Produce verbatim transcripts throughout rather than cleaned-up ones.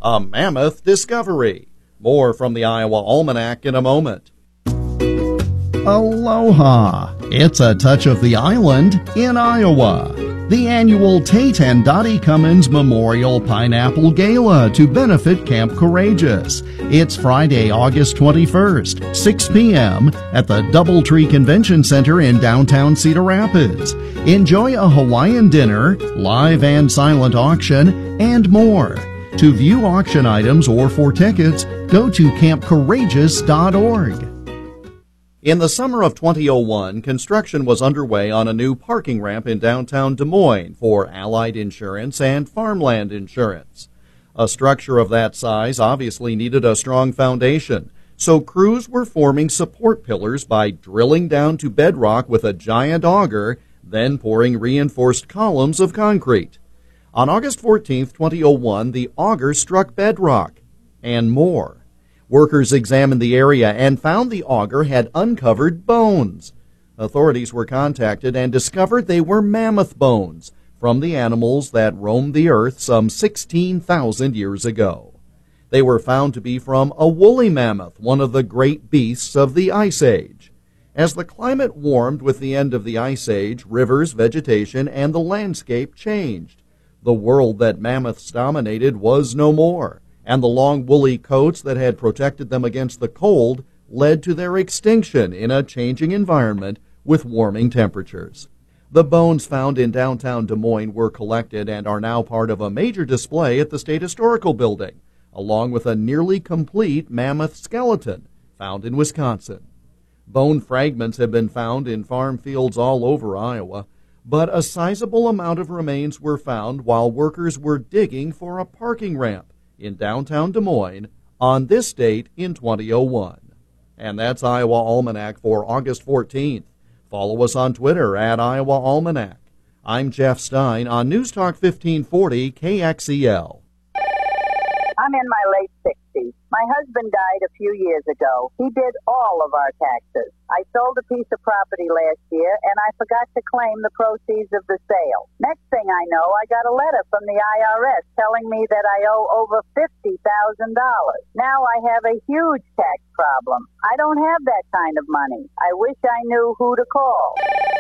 A mammoth discovery. More from the Iowa Almanac in a moment. Aloha! It's a touch of the island in Iowa. The annual Tate and Dottie Cummins Memorial Pineapple Gala to benefit Camp Courageous. It's Friday, August twenty-first, six p.m. at the Doubletree Convention Center in downtown Cedar Rapids. Enjoy a Hawaiian dinner, live and silent auction, and more. To view auction items or for tickets, go to camp courageous dot org. In the summer of twenty oh one, construction was underway on a new parking ramp in downtown Des Moines for Allied Insurance and Farmland Insurance. A structure of that size obviously needed a strong foundation, so crews were forming support pillars by drilling down to bedrock with a giant auger, then pouring reinforced columns of concrete. On August fourteenth, twenty oh one, the auger struck bedrock, and more. Workers examined the area and found the auger had uncovered bones. Authorities were contacted and discovered they were mammoth bones from the animals that roamed the earth some sixteen thousand years ago. They were found to be from a woolly mammoth, one of the great beasts of the Ice Age. As the climate warmed with the end of the Ice Age, rivers, vegetation, and the landscape changed. The world that mammoths dominated was no more, and the long woolly coats that had protected them against the cold led to their extinction in a changing environment with warming temperatures. The bones found in downtown Des Moines were collected and are now part of a major display at the State Historical Building, along with a nearly complete mammoth skeleton found in Wisconsin. Bone fragments have been found in farm fields all over Iowa, but a sizable amount of remains were found while workers were digging for a parking ramp in downtown Des Moines on this date in twenty oh one. And that's Iowa Almanac for August fourteenth. Follow us on Twitter at Iowa Almanac. I'm Jeff Stein on News Talk fifteen forty K X E L. I'm in my late sixties. My husband died a few years ago. He did all of our taxes. I sold a piece of property last year, and I forgot to claim the proceeds of the sale. Next thing I know, I got a letter from the I R S telling me that I owe over fifty thousand dollars. Now I have a huge tax problem. I don't have that kind of money. I wish I knew who to call.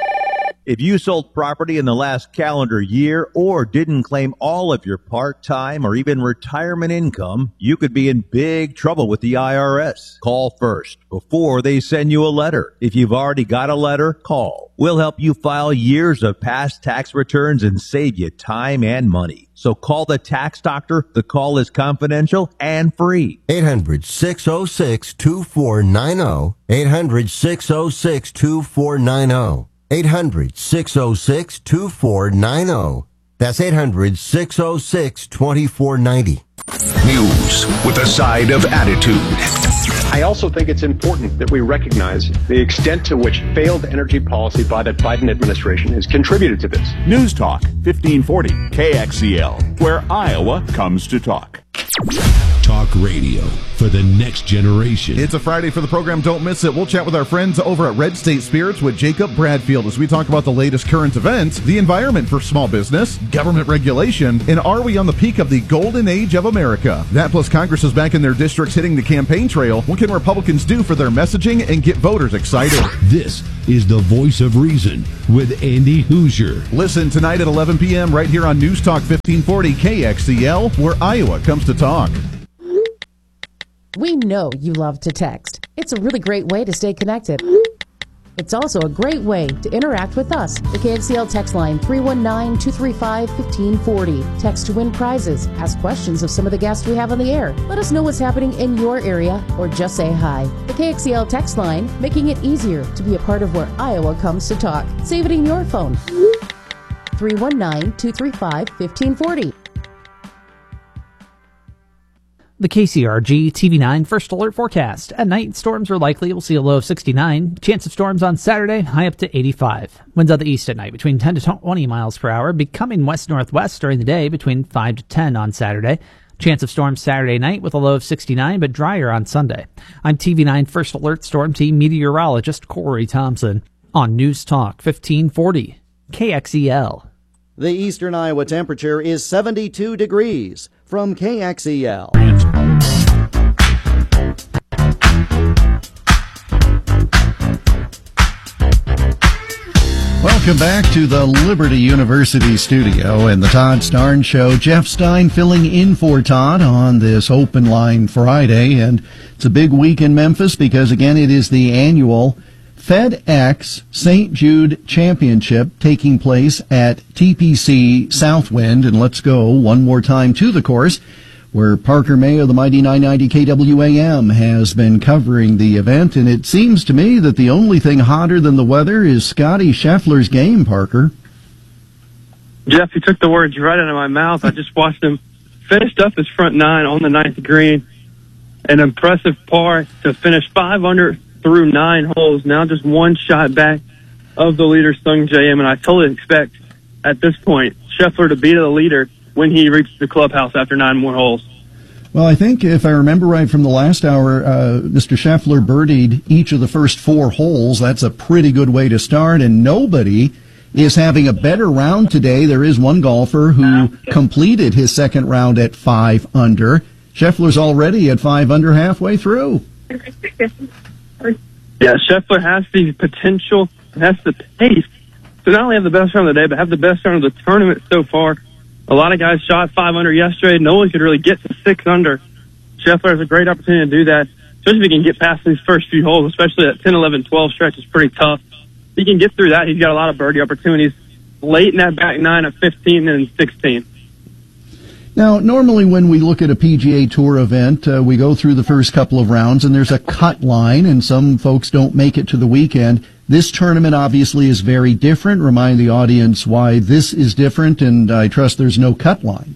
If you sold property in the last calendar year or didn't claim all of your part-time or even retirement income, you could be in big trouble with the I R S. Call first before they send you a letter. If you've already got a letter, call. We'll help you file years of past tax returns and save you time and money. So call the tax doctor. The call is confidential and free. eight hundred, six oh six, two four nine oh. eight hundred, six oh six, two four nine oh. eight hundred, six oh six, two four nine oh. That's eight hundred, six oh six, two four nine oh. News with a side of attitude. I also think it's important that we recognize the extent to which failed energy policy by the Biden administration has contributed to this. News Talk fifteen forty K X E L, where Iowa comes to talk. Talk radio for the next generation. It's a Friday for the program. Don't miss it. We'll chat with our friends over at Red State Spirits with Jacob Bradfield as we talk about the latest current events, the environment for small business, government regulation, and are we on the peak of the golden age of America? That plus Congress is back in their districts hitting the campaign trail. What can Republicans do for their messaging and get voters excited? This is the Voice of Reason with Andy Hoosier. Listen tonight at eleven p.m. right here on News Talk fifteen forty K X E L, where Iowa comes to talk. We know you love to text. It's a really great way to stay connected. It's also a great way to interact with us. The K X E L text line, three one nine, two three five, one five four zero. Text to win prizes. Ask questions of some of the guests we have on the air. Let us know what's happening in your area or just say hi. The K X E L text line, making it easier to be a part of where Iowa comes to talk. Save it in your phone. three one nine, two three five, one five four zero. The K C R G T V nine First Alert Forecast. At night, storms are likely. We'll see a low of sixty-nine. Chance of storms on Saturday, high up to eighty-five. Winds out the east at night between ten to twenty miles per hour, becoming west-northwest during the day between five to ten on Saturday. Chance of storms Saturday night with a low of sixty-nine, but drier on Sunday. I'm T V nine First Alert Storm Team meteorologist Corey Thompson on News Talk fifteen forty K X E L. The eastern Iowa temperature is seventy-two degrees. from K X E L. Welcome back to the Liberty University studio and the Todd Starnes Show. Jeff Stein filling in for Todd on this Open Line Friday. And it's a big week in Memphis because, again, it is the annual FedEx Saint Jude Championship taking place at T P C Southwind. And let's go one more time to the course where Parker May of the Mighty nine ninety K W A M has been covering the event. And it seems to me that the only thing hotter than the weather is Scotty Scheffler's game, Parker. Jeff, you took the words right out of my mouth. I just watched him finished up his front nine on the ninth green. An impressive par to finish five under through nine holes. Now just one shot back of the leader, Sung J M. And I totally expect at this point Scheffler to be the leader when he reaches the clubhouse after nine more holes. Well, I think if I remember right from the last hour, uh, Mister Scheffler birdied each of the first four holes. That's a pretty good way to start, and nobody is having a better round today. There is one golfer who completed his second round at five under. Scheffler's already at five under halfway through. Yeah, Scheffler has the potential, has the pace to not only have the best round of the day, but have the best round of the tournament so far. A lot of guys shot five under yesterday. No one could really get to six under. Scheffler has a great opportunity to do that, especially if he can get past these first few holes, especially that ten, eleven, twelve stretch is pretty tough. If he can get through that, he's got a lot of birdie opportunities late in that back nine of fifteen and sixteen. Now, normally when we look at a P G A Tour event, uh, we go through the first couple of rounds, and there's a cut line, and some folks don't make it to the weekend. This tournament obviously is very different. Remind the audience why this is different, and I trust there's no cut line.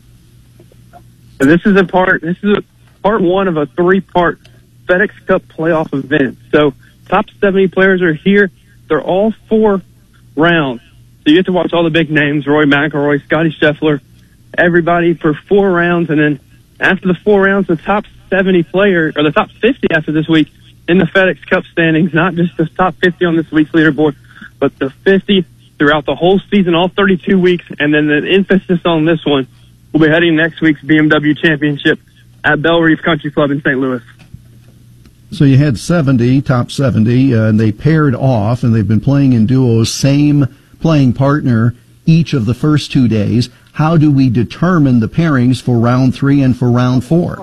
This is a part. This is a part one of a three-part FedEx Cup playoff event. So, top seventy players are here. They're all four rounds. So you get to watch all the big names: Rory McIlroy, Scotty Scheffler, everybody for four rounds, and then after the four rounds, the top seventy players, or the top fifty after this week in the FedEx Cup standings, not just the top fifty on this week's leaderboard, but the fifty throughout the whole season, all thirty-two weeks, and then the emphasis on this one will be heading next week's B M W Championship at Belle Reef Country Club in Saint Louis. So you had seventy, top seventy, uh, and they paired off, and they've been playing in duos, same playing partner each of the first two days. How do we determine the pairings for round three and for round four?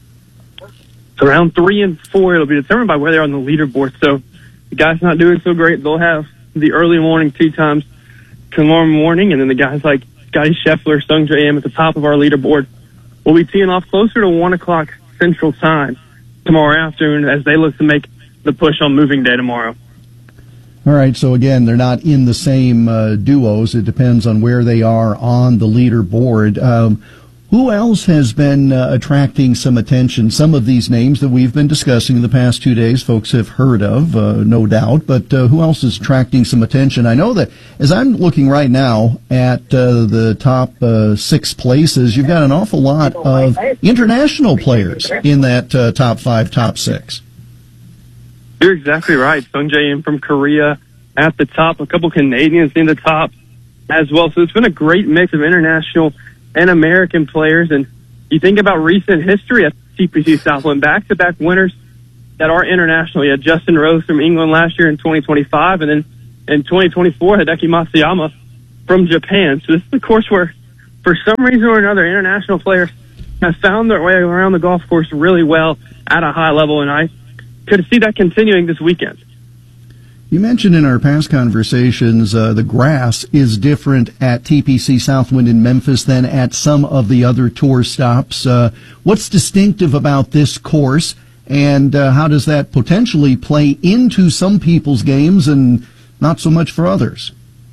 So round three and four, it'll be determined by where they're on the leaderboard. So the guys not doing so great, they'll have the early morning tee times tomorrow morning, and then the guys like Scotty Scheffler, Sung J M at the top of our leaderboard will be teeing off closer to one o'clock Central Time tomorrow afternoon as they look to make the push on moving day tomorrow. All right, so again, they're not in the same uh, duos. It depends on where they are on the leaderboard. Um, who else has been uh, attracting some attention? Some of these names that we've been discussing in the past two days, folks have heard of, uh, no doubt, but uh, who else is attracting some attention? I know that as I'm looking right now at uh, the top uh, six places, you've got an awful lot of international players in that uh, top five, top six. You're exactly right. Sung J M from Korea at the top, a couple Canadians in the top as well. So it's been a great mix of international and American players. And you think about recent history at T P C Southwind, back-to-back winners that are international. You had Justin Rose from England last year in twenty twenty-five, and then in twenty twenty-four, Hideki Matsuyama from Japan. So this is a course where, for some reason or another, international players have found their way around the golf course really well at a high level, and I could see that continuing this weekend. You mentioned in our past conversations uh, the grass is different at T P C Southwind in Memphis than at some of the other tour stops. Uh, what's distinctive about this course, and uh, how does that potentially play into some people's games and not so much for others?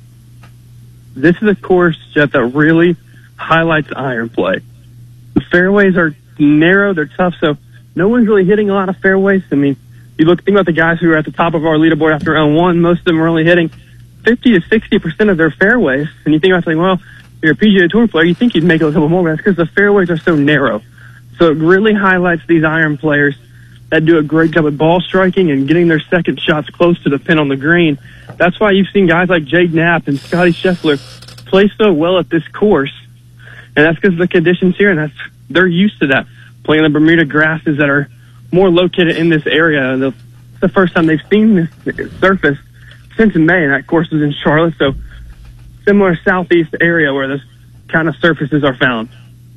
This is a course, Jeff, that really highlights iron play. The fairways are narrow, they're tough, so no one's really hitting a lot of fairways. I mean, you look, think about the guys who are at the top of our leaderboard after round one. Most of them are only hitting fifty to sixty percent of their fairways. And you think about saying, well, you're a P G A Tour player, you think you'd make a little more, but that's because the fairways are so narrow. So it really highlights these iron players that do a great job at ball striking and getting their second shots close to the pin on the green. That's why you've seen guys like Jade Knapp and Scotty Scheffler play so well at this course. And that's because of the conditions here, and that's they're used to that, playing the Bermuda grasses that are more located in this area. The, the first time they've seen this surface since May, and that course was in Charlotte, so similar southeast area where this kind of surfaces are found.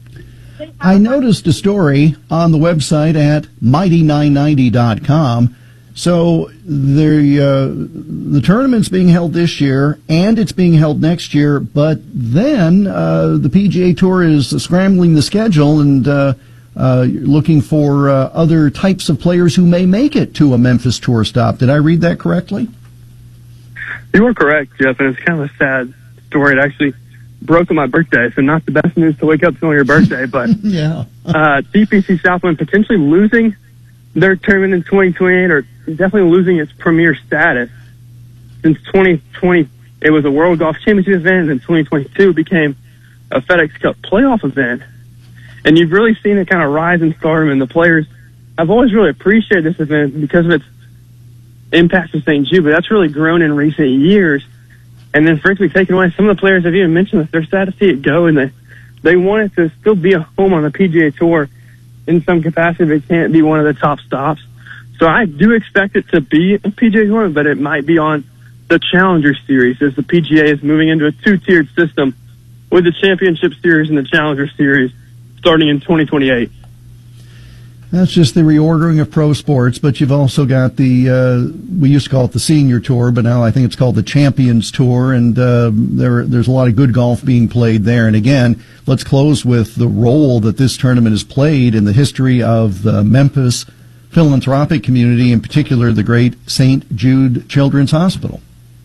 I noticed a story on the website at mighty nine ninety dot com. So the uh, the tournament's being held this year, and it's being held next year. But then uh, the P G A Tour is scrambling the schedule and uh, uh, looking for uh, other types of players who may make it to a Memphis Tour stop. Did I read that correctly? You were correct, Jeff, and it's kind of a sad story. It actually broke on my birthday, so not the best news to wake up to on your birthday. But yeah, uh, T P C Southwind potentially losing their tournament in twenty twenty-eight, or definitely losing its premier status. Since twenty twenty, it was a World Golf Championship event, and twenty twenty-two became a FedEx Cup playoff event. And you've really seen it kind of rise in stardom, and the players have always really appreciated this event because of its impact to Saint Jude, but that's really grown in recent years. And then frankly taken away, some of the players have even mentioned that they're sad to see it go, and they, they want it to still be a home on the P G A Tour in some capacity, but it can't be one of the top stops. So I do expect it to be a P G A Tour, but it might be on the Challenger Series, as the P G A is moving into a two-tiered system with the Championship Series and the Challenger Series starting in twenty twenty-eight. That's just the reordering of pro sports, but you've also got the, uh, we used to call it the Senior Tour, but now I think it's called the Champions Tour, and uh, there, there's a lot of good golf being played there. And again, let's close with the role that this tournament has played in the history of the Memphis philanthropic community, in particular the great Saint Jude Children's Hospital.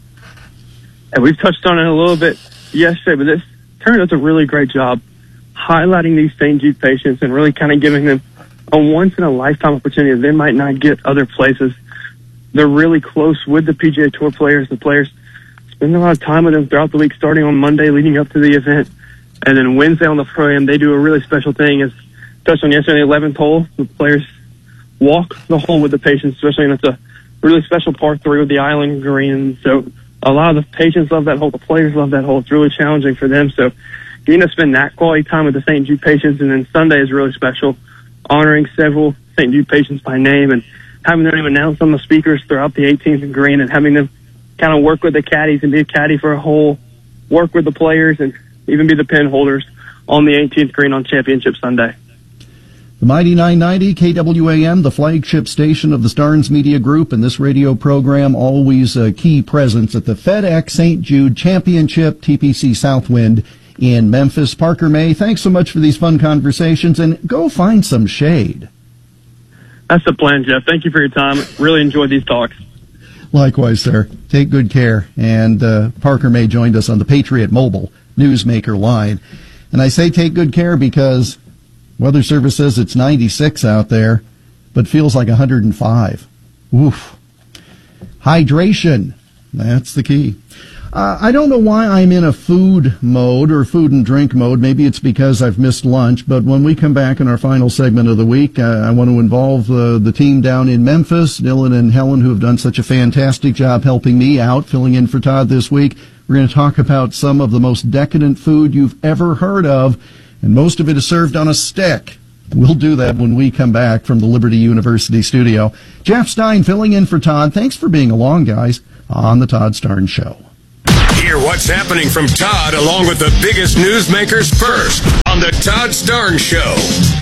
And we've touched on it a little bit yesterday, but this tournament does a really great job highlighting these Saint Jude patients and really kind of giving them a once-in-a-lifetime opportunity they might not get other places. They're really close with the P G A Tour players. The players spend a lot of time with them throughout the week, starting on Monday leading up to the event. And then Wednesday on the Pro-Am, they do a really special thing. As touched on yesterday, the eleventh hole, the players walk the hole with the patients, especially, and it's a really special par three with the island green. So a lot of the patients love that hole. The players love that hole. It's really challenging for them. So getting to spend that quality time with the Saint Jude patients, and then Sunday is really special, honoring several Saint Jude patients by name and having their name announced on the speakers throughout the eighteenth and green, and having them kind of work with the caddies and be a caddy for a hole, work with the players, and even be the pin holders on the eighteenth green on Championship Sunday. The Mighty nine ninety K W A M, the flagship station of the Starnes Media Group, and this radio program, always a key presence at the FedEx Saint Jude Championship, T P C Southwind in Memphis. Parker May, thanks so much for these fun conversations, and go find some shade. That's the plan, Jeff. Thank you for your time. Really enjoyed these talks. Likewise, sir. Take good care. And uh, Parker May joined us on the Patriot Mobile Newsmaker line. And I say take good care because Weather Service says it's ninety-six out there, but feels like one hundred five. Oof. Hydration. That's the key. Uh, I don't know why I'm in a food mode or food and drink mode. Maybe it's because I've missed lunch, but when we come back in our final segment of the week, uh, I want to involve uh, the team down in Memphis, Dylan and Helen, who have done such a fantastic job helping me out, filling in for Todd this week. We're going to talk about some of the most decadent food you've ever heard of, and most of it is served on a stick. We'll do that when we come back from the Liberty University studio. Jeff Stein filling in for Todd. Thanks for being along, guys, on the Todd Starnes Show. Hear what's happening from Todd along with the biggest newsmakers first on the Todd Starnes Show.